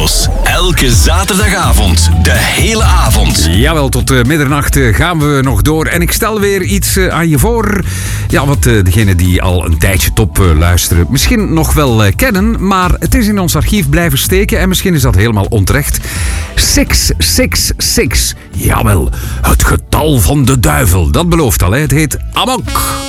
Radio's. Elke zaterdagavond, de hele avond. Jawel, tot middernacht gaan we nog door. En ik stel weer iets aan je voor. Ja, wat degenen die al een tijdje top luisteren misschien nog wel kennen. Maar het is in ons archief blijven steken en misschien is dat helemaal onterecht. 666. Jawel, het getal van de duivel. Dat belooft al, hè. Het heet Amok.